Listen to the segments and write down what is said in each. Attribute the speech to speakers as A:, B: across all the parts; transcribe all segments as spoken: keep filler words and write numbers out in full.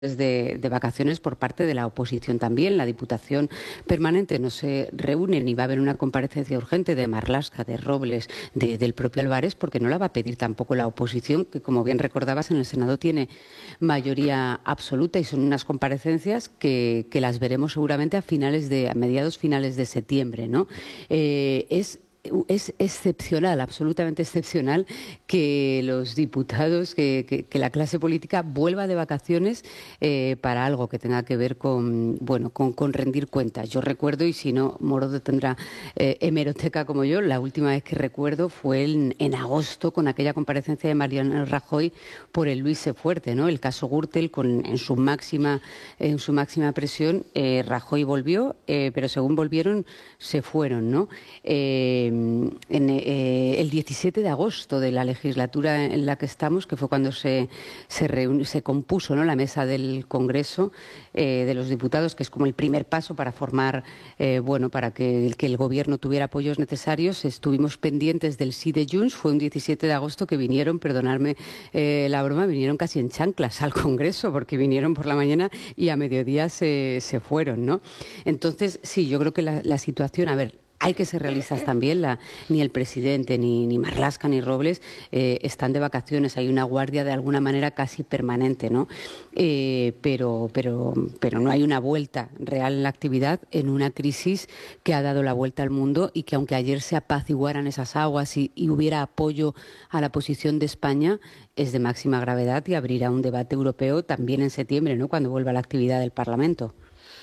A: De, de vacaciones por parte de la oposición también. La Diputación Permanente no se reúne ni va a haber una comparecencia urgente de Marlaska, de Robles, de, del propio Álvarez, porque no la va a pedir tampoco la oposición, que como bien recordabas en el Senado tiene mayoría absoluta y son unas comparecencias que, que las veremos seguramente a finales de, a mediados finales de septiembre, ¿no? Eh, es Es excepcional, absolutamente excepcional, que los diputados, que, que, que la clase política vuelva de vacaciones eh, para algo que tenga que ver con, bueno, con, con rendir cuentas. Yo recuerdo, y si no, Morodo tendrá eh, hemeroteca como yo, la última vez que recuerdo fue en, en agosto, con aquella comparecencia de Mariano Rajoy por el Luis C. Fuerte, ¿no? El caso Gürtel, con, en, su máxima, en su máxima presión, eh, Rajoy volvió, eh, pero según volvieron, se fueron, ¿no? Eh, En, eh, el diecisiete de agosto de la legislatura en la que estamos, que fue cuando se, se, reun, se compuso, ¿no?, la mesa del Congreso eh, de los Diputados, que es como el primer paso para formar, eh, bueno, para que, que el Gobierno tuviera apoyos necesarios. Estuvimos pendientes del sí de Junts. Fue un diecisiete de agosto que vinieron, perdonadme eh, la broma, vinieron casi en chanclas al Congreso, porque vinieron por la mañana y a mediodía se, se fueron, ¿no? Entonces, sí, yo creo que la, la situación, a ver, hay que ser realistas también. La, ni el presidente, ni, ni Marlaska, ni Robles eh, están de vacaciones. Hay una guardia de alguna manera casi permanente, ¿no? Eh, pero, pero, pero no hay una vuelta real en la actividad en una crisis que ha dado la vuelta al mundo y que, aunque ayer se apaciguaran esas aguas y, y hubiera apoyo a la posición de España, es de máxima gravedad y abrirá un debate europeo también en septiembre, ¿no?, cuando vuelva la actividad del Parlamento.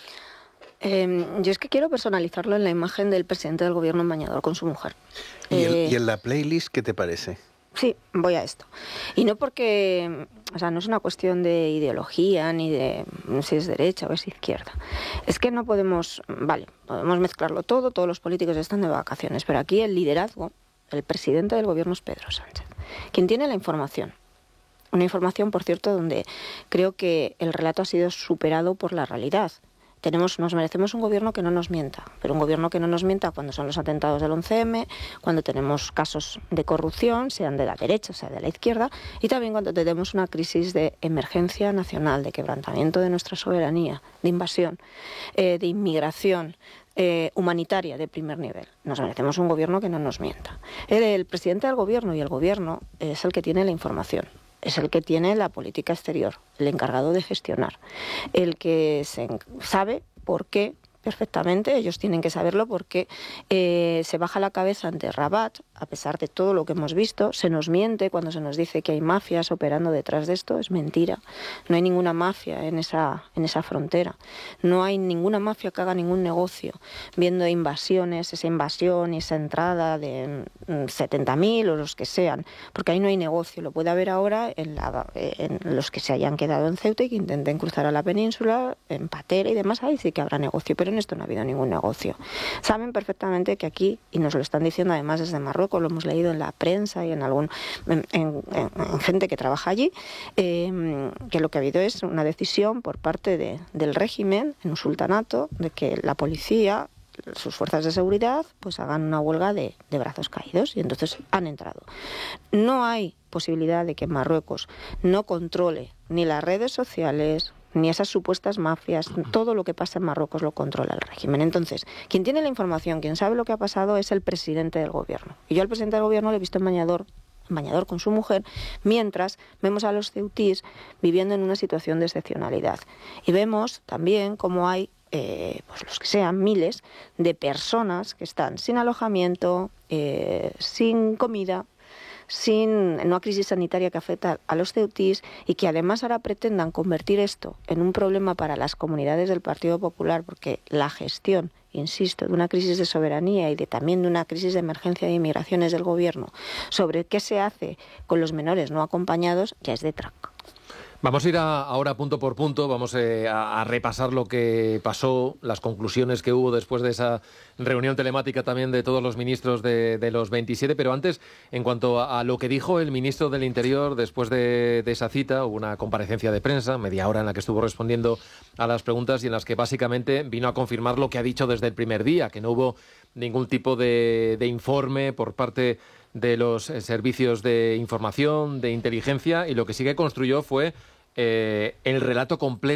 B: Eh, yo es que quiero personalizarlo en la imagen del presidente del gobierno en bañador con su mujer.
C: ¿Y, el,
B: eh,
C: ¿Y en la playlist qué te parece?
B: Sí, voy a esto. Y no porque, o sea, no es una cuestión de ideología ni de si es derecha o es izquierda. Es que no podemos, vale, podemos mezclarlo todo, todos los políticos están de vacaciones, pero aquí el liderazgo, el presidente del gobierno es Pedro Sánchez, quien tiene la información. Una información, por cierto, donde creo que el relato ha sido superado por la realidad. Tenemos, nos merecemos un gobierno que no nos mienta, pero un gobierno que no nos mienta cuando son los atentados del once eme, cuando tenemos casos de corrupción, sean de la derecha, sea de la izquierda, y también cuando tenemos una crisis de emergencia nacional, de quebrantamiento de nuestra soberanía, de invasión, eh, de inmigración, Eh, humanitaria de primer nivel. Nos merecemos un gobierno que no nos mienta. El, el presidente del gobierno y el gobierno es el que tiene la información, es el que tiene la política exterior, el encargado de gestionar, el que se sabe por qué perfectamente, ellos tienen que saberlo porque eh, se baja la cabeza ante Rabat, a pesar de todo lo que hemos visto, se nos miente cuando se nos dice que hay mafias operando detrás de esto, es mentira, no hay ninguna mafia en esa, en esa frontera, no hay ninguna mafia que haga ningún negocio, viendo invasiones, esa invasión y esa entrada de setenta mil o los que sean, porque ahí no hay negocio, lo puede haber ahora en, la, en los que se hayan quedado en Ceuta y que intenten cruzar a la península, en Patera y demás, ahí sí que habrá negocio, pero en esto no ha habido ningún negocio. Saben perfectamente que aquí, y nos lo están diciendo además desde Marruecos, lo hemos leído en la prensa y en algún en, en, en gente que trabaja allí, eh, que lo que ha habido es una decisión por parte de, del régimen, en un sultanato, de que la policía, sus fuerzas de seguridad, pues hagan una huelga de, de brazos caídos, y entonces han entrado. No hay posibilidad de que Marruecos no controle ni las redes sociales, ni esas supuestas mafias, todo lo que pasa en Marruecos lo controla el régimen. Entonces, quien tiene la información, quien sabe lo que ha pasado, es el presidente del gobierno. Y yo al presidente del gobierno le he visto en bañador, en bañador con su mujer, mientras vemos a los ceutís viviendo en una situación de excepcionalidad. Y vemos también cómo hay, eh, pues los que sean, miles de personas que están sin alojamiento, eh, sin comida, sin una crisis sanitaria que afecta a los ceutís y que además ahora pretendan convertir esto en un problema para las comunidades del Partido Popular, porque la gestión, insisto, de una crisis de soberanía y de también de una crisis de emergencia de inmigraciones del gobierno sobre qué se hace con los menores no acompañados ya es de traca.
D: Vamos a ir a, ahora punto por punto, vamos eh, a, a repasar lo que pasó, las conclusiones que hubo después de esa reunión telemática también de todos los ministros de, de los veintisiete, pero antes, en cuanto a, a lo que dijo el ministro del Interior después de, de esa cita, hubo una comparecencia de prensa, media hora en la que estuvo respondiendo a las preguntas y en las que básicamente vino a confirmar lo que ha dicho desde el primer día, que no hubo ningún tipo de, de informe por parte de los servicios de información, de inteligencia, y lo que sí que construyó fue eh, el relato completo